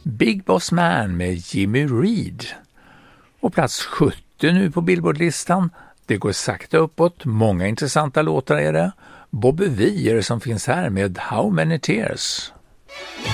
Big Boss Man med Jimmy Reed. Och plats 70 nu på Billboard-listan. Det går sakta uppåt, många intressanta låtar är det. Bobby Weir som finns här med How Many Tears.